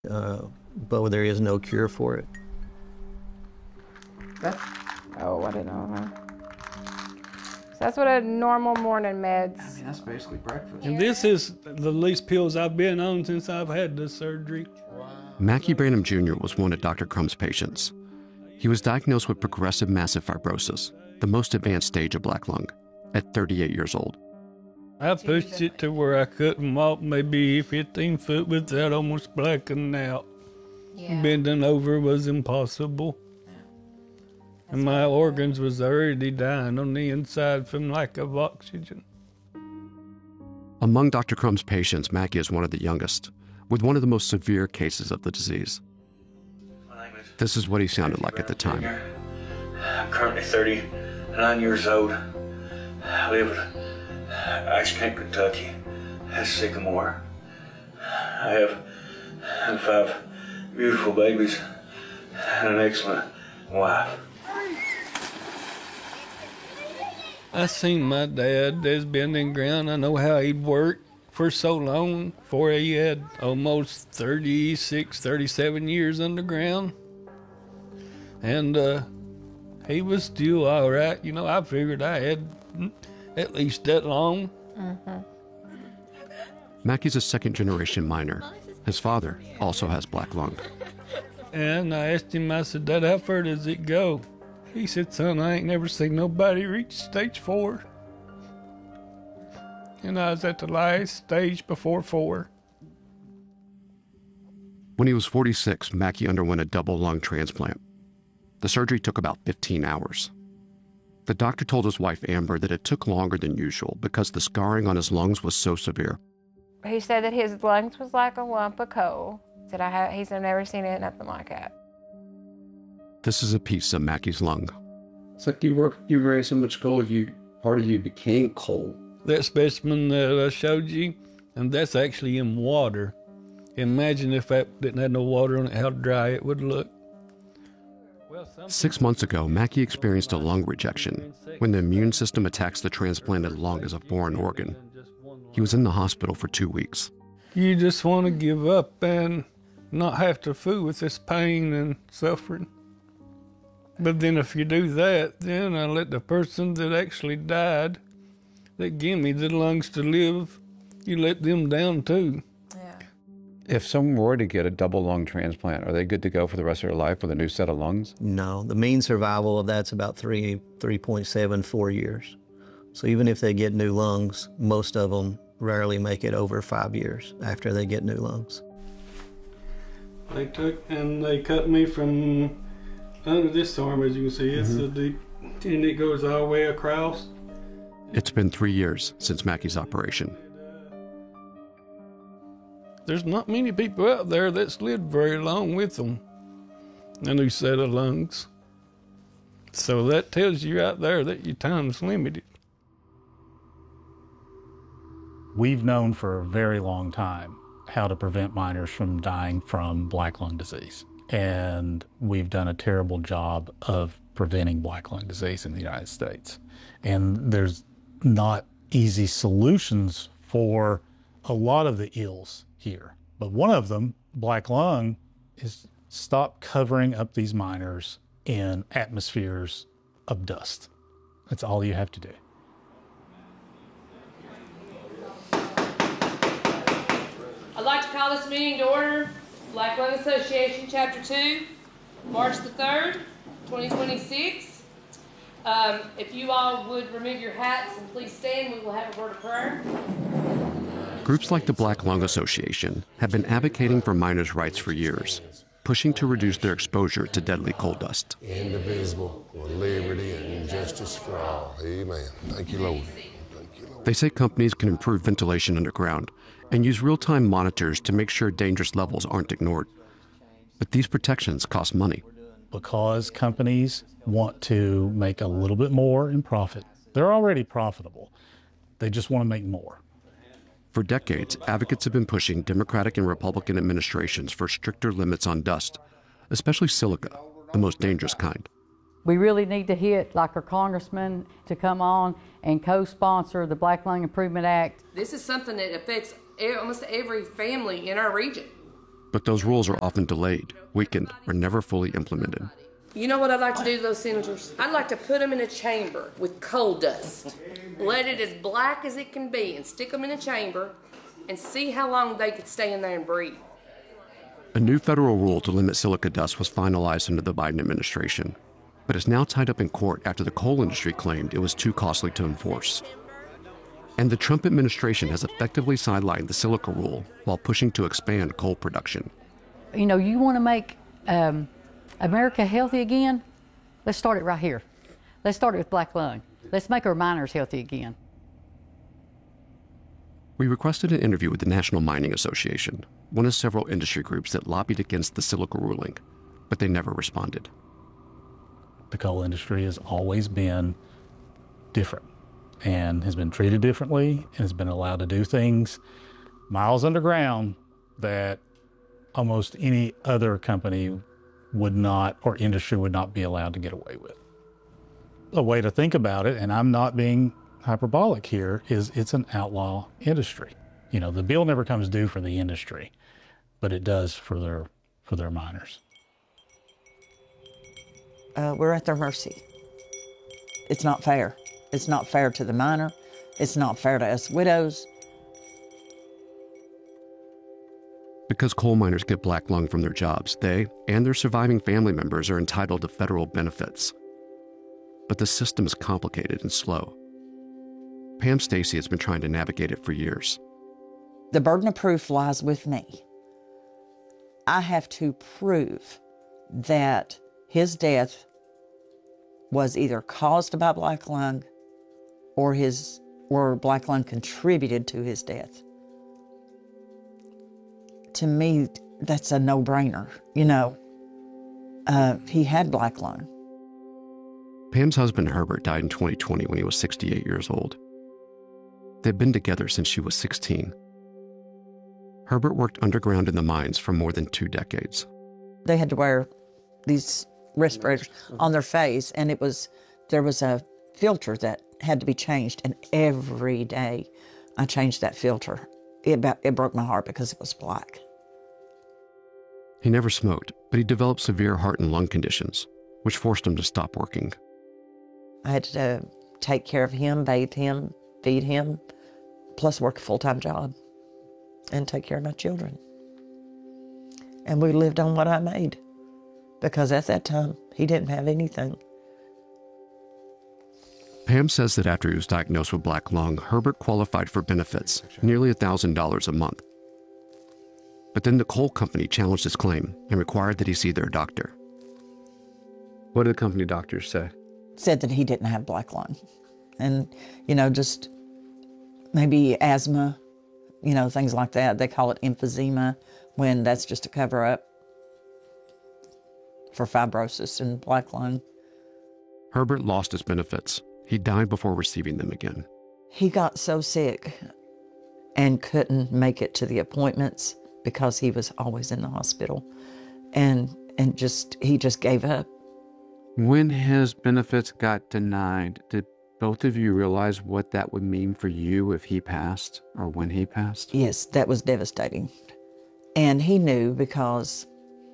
but there is no cure for it. Oh, I didn't know. So that's what a normal morning meds. I mean, that's basically breakfast. And this is the least pills I've been on since I've had this surgery. Mackie Branham Jr. was one of Dr. Crumb's patients. He was diagnosed with progressive massive fibrosis, the most advanced stage of black lung, at 38 years old. I pushed it to where I couldn't walk maybe 15 foot without almost blacking out. Yeah. Bending over was impossible. And my organs was already dying on the inside from lack of oxygen. Among Dr. Crumb's patients, Mackie is one of the youngest, with one of the most severe cases of the disease. This is what he sounded like at the time. I'm currently 39 years old. I live in Ice Cream, Kentucky. That's Sycamore. I have 5 beautiful babies and an excellent wife. I seen my dad that's been in ground. I know how he'd worked for so long, before he had almost 36, 37 years underground. And he was still all right. You know, I figured I had at least that long. Mm-hmm. Mackie's a second-generation miner. His father also has black lung. And I asked him, I said, Dad, how far does it go? He said, son, I ain't never seen nobody reach stage 4. And I was at the last stage before 4. When he was 46, Mackie underwent a double lung transplant. The surgery took about 15 hours. The doctor told his wife, Amber, that it took longer than usual because the scarring on his lungs was so severe. He said that his lungs was like a lump of coal. He's never seen nothing like that. This is a piece of Mackie's lung. It's like you raised so much coal, part of you became coal. That specimen that I showed you, and that's actually in water. Imagine if that didn't have no water on it, how dry it would look. 6 months ago, Mackie experienced a lung rejection when the immune system attacks the transplanted lung as a foreign organ. He was in the hospital for 2 weeks. You just want to give up and not have to fool with this pain and suffering. But then if you do that, then I let the person that actually died, that gave me the lungs to live, you let them down too. If someone were to get a double lung transplant, are they good to go for the rest of their life with a new set of lungs? No, the mean survival of that's about 3.74 years. So even if they get new lungs, most of them rarely make it over 5 years after they get new lungs. They took and they cut me from under this arm, as you can see. It's a deep, and it goes all the way across. It's been 3 years since Mackie's operation. There's not many people out there that's lived very long with them, a new set of lungs. So that tells you out there that your time's limited. We've known for a very long time how to prevent miners from dying from black lung disease. And we've done a terrible job of preventing black lung disease in the United States. And there's not easy solutions for a lot of the ills here. But one of them, black lung, is stop covering up these miners in atmospheres of dust. That's all you have to do. I'd like to call this meeting to order. Black Lung Association, Chapter 2, March the 3rd, 2026. If you all would remove your hats and please stand, we will have a word of prayer. Groups like the Black Lung Association have been advocating for miners' rights for years, pushing to reduce their exposure to deadly coal dust. Indivisible, with liberty and justice for all. Amen. Thank you, Lord. They say companies can improve ventilation underground and use real-time monitors to make sure dangerous levels aren't ignored. But these protections cost money. Because companies want to make a little bit more in profit. They're already profitable. They just want to make more. For decades, advocates have been pushing Democratic and Republican administrations for stricter limits on dust, especially silica, the most dangerous kind. We really need to hit, like our congressman, to come on and co-sponsor the Black Lung Improvement Act. This is something that affects almost every family in our region. But those rules are often delayed, weakened, or never fully implemented. You know what I'd like to do to those senators? I'd like to put them in a chamber with coal dust. Let it as black as it can be and stick them in a chamber and see how long they could stay in there and breathe. A new federal rule to limit silica dust was finalized under the Biden administration, but is now tied up in court after the coal industry claimed it was too costly to enforce. And the Trump administration has effectively sidelined the silica rule while pushing to expand coal production. You know, you want to make America healthy again? Let's start it right here. Let's start it with black lung. Let's make our miners healthy again. We requested an interview with the National Mining Association, one of several industry groups that lobbied against the silica ruling, but they never responded. The coal industry has always been different and has been treated differently and has been allowed to do things miles underground that almost any other company would not, or industry would not be allowed to get away with. A way to think about it, and I'm not being hyperbolic here, is it's an outlaw industry. You know, the bill never comes due for the industry, but it does for their miners. We're at their mercy. It's not fair. It's not fair to the miner. It's not fair to us widows. Because coal miners get black lung from their jobs, they and their surviving family members are entitled to federal benefits. But the system is complicated and slow. Pam Stacey has been trying to navigate it for years. The burden of proof lies with me. I have to prove that his death was either caused by black lung or black lung contributed to his death. To me, that's a no-brainer. You know, he had black lung. Pam's husband, Herbert, died in 2020 when he was 68 years old. They'd been together since she was 16. Herbert worked underground in the mines for more than 2 decades. They had to wear these respirators on their face, and there was a filter that had to be changed, and every day I changed that filter. It broke my heart because it was black. He never smoked, but he developed severe heart and lung conditions, which forced him to stop working. I had to take care of him, bathe him, feed him, plus work a full-time job and take care of my children. And we lived on what I made, because at that time, he didn't have anything. Pam says that after he was diagnosed with black lung, Herbert qualified for benefits, nearly $1,000 a month. But then the coal company challenged his claim and required that he see their doctor. What did the company doctors say? Said that he didn't have black lung. And, you know, just maybe asthma, you know, things like that. They call it emphysema, when that's just a cover-up for fibrosis and black lung. Herbert lost his benefits. He died before receiving them again. He got so sick and couldn't make it to the appointments because he was always in the hospital. And he just gave up. When his benefits got denied, did both of you realize what that would mean for you if he passed, or when he passed? Yes, that was devastating. And he knew, because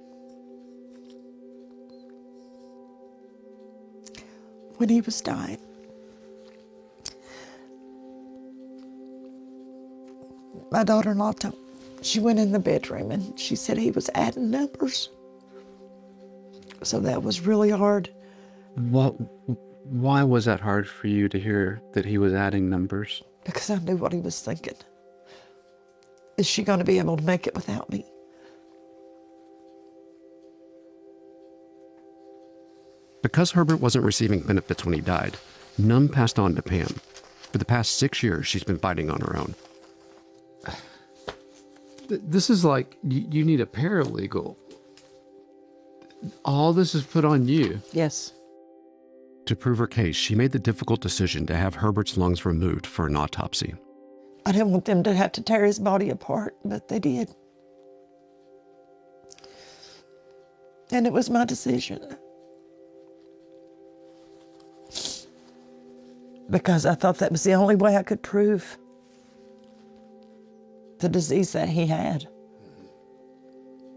when he was dying, my daughter-in-law she went in the bedroom and she said he was adding numbers. So that was really hard. Why was that hard for you to hear that he was adding numbers? Because I knew what he was thinking. Is she going to be able to make it without me? Because Herbert wasn't receiving benefits when he died, none passed on to Pam. For the past 6 years, she's been fighting on her own. This is like, you need a paralegal. All this is put on you. Yes. To prove her case, she made the difficult decision to have Herbert's lungs removed for an autopsy. I didn't want them to have to tear his body apart, but they did. And it was my decision. Because I thought that was the only way I could prove the disease that he had.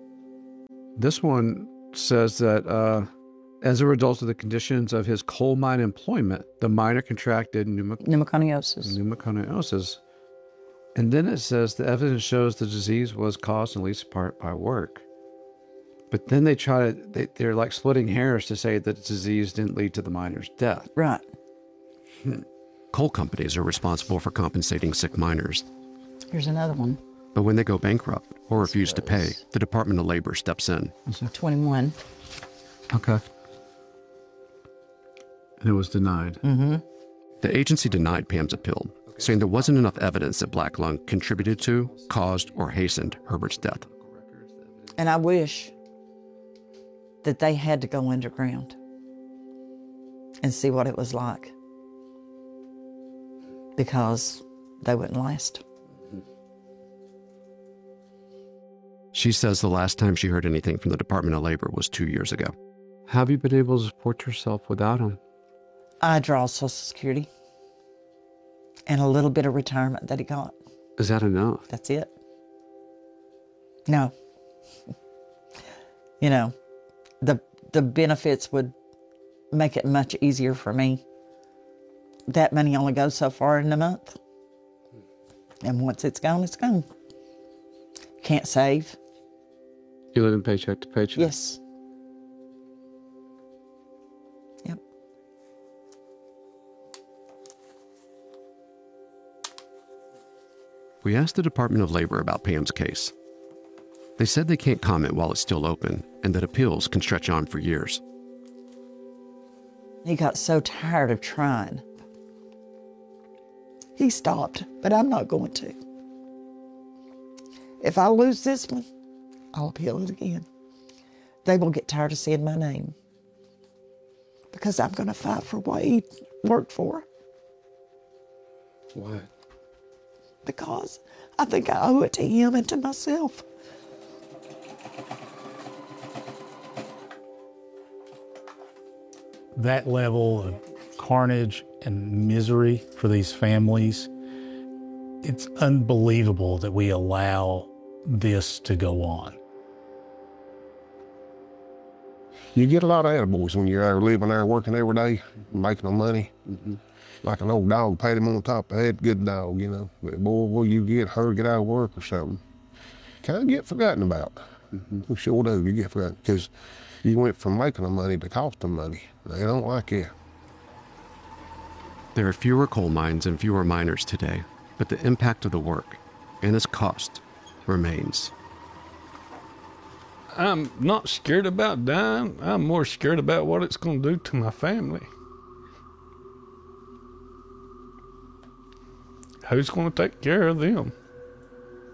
This one says that as a result of the conditions of his coal mine employment, the miner contracted pneumoconiosis. And then it says the evidence shows the disease was caused in least part by work. But then they're like splitting hairs to say that the disease didn't lead to the miner's death. Right. Coal companies are responsible for compensating sick miners. Here's another one. But when they go bankrupt or refuse to pay, the Department of Labor steps in. 21. Okay. And it was denied. Mm-hmm. The agency denied Pam's appeal, saying there wasn't enough evidence that black lung contributed to, caused, or hastened Herbert's death. And I wish that they had to go underground and see what it was like, because they wouldn't last. She says the last time she heard anything from the Department of Labor was 2 years ago. How have you been able to support yourself without him? I draw Social Security and a little bit of retirement that he got. Is that enough? That's it. No. You know, the benefits would make it much easier for me. That money only goes so far in a month. And once it's gone, it's gone. Can't save. You live in paycheck to paycheck? Yes. Yep. We asked the Department of Labor about Pam's case. They said they can't comment while it's still open and that appeals can stretch on for years. He got so tired of trying. He stopped, but I'm not going to. If I lose this one, I'll appeal it again. They will get tired of seeing my name, because I'm going to fight for what he worked for. Why? Because I think I owe it to him and to myself. That level of carnage and misery for these families, it's unbelievable that we allow this to go on. You get a lot of attaboys when you're out living there, working every day, making no money. Mm-hmm. Like an old dog, pat him on top of the head, good dog, you know. But boy, will you get hurt, get out of work or something, kind of get forgotten about. Mm-hmm. We sure do, you get forgotten, because you went from making the money to costing money. They don't like it. There are fewer coal mines and fewer miners today, but the impact of the work and its cost remains. I'm not scared about dying. I'm more scared about what it's going to do to my family. Who's going to take care of them?